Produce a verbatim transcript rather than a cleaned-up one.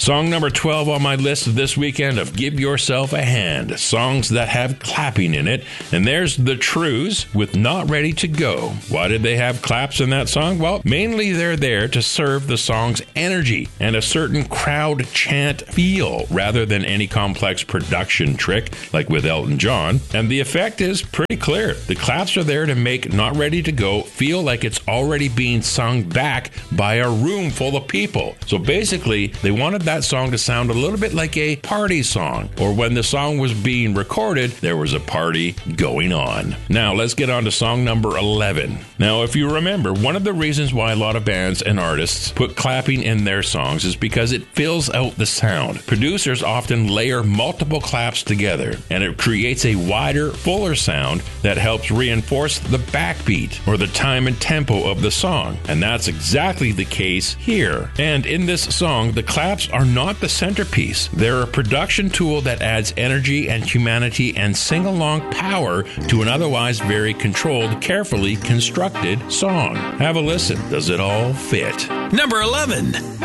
Song number twelve on my list this weekend of Give Yourself a Hand, songs that have clapping in it. And there's The Trews with Not Ready to Go. Why did they have claps in that song? Well, mainly they're there to serve the song's energy and a certain crowd chant feel rather than any complex production trick like with Elton John. And the effect is pretty clear. The claps are there to make Not Ready to Go feel like it's already being sung back by a room full of people. So basically, they wanted that song to sound a little bit like a party song, or when the song was being recorded, there was a party going on. Now, let's get on to song number eleven. Now, if you remember, one of the reasons why a lot of bands and artists put clapping in their songs is because it fills out the sound. Producers often layer multiple claps together, and it creates a wider, fuller sound that helps reinforce the backbeat or the time and tempo of the song. And that's exactly the case here. And in this song, the claps are not the centerpiece. They're a production tool that adds energy and humanity and sing-along power to an otherwise very controlled, carefully constructed song. Have a listen. Does it all fit? Number eleven.